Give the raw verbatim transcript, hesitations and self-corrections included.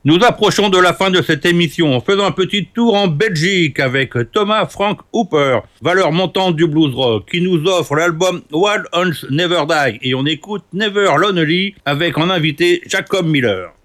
Nous approchons de la fin de cette émission en faisant un petit tour en Belgique avec Thomas Frank Hooper, valeur montante du blues rock, qui nous offre l'album Wild Hunts Never Die et on écoute Never Lonely avec en invité Jacob Miller.